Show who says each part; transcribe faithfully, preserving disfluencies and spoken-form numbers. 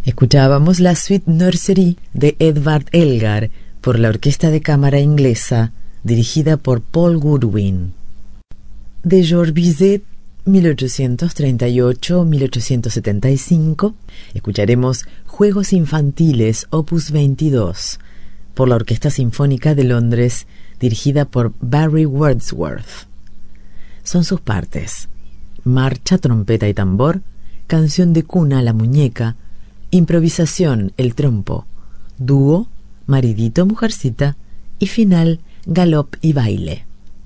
Speaker 1: Escuchábamos la suite Nursery de Edvard Elgar por la Orquesta de Cámara Inglesa, dirigida por Paul Goodwin. De Georges Bizet, mil ochocientos treinta y ocho a mil ochocientos setenta y cinco, escucharemos Juegos Infantiles, opus veintidós, por la Orquesta Sinfónica de Londres, dirigida por Barry Wordsworth. Son sus partes: marcha, trompeta y tambor, canción de cuna, la muñeca, improvisación, el trompo, dúo, maridito, mujercita y final, galop y baile.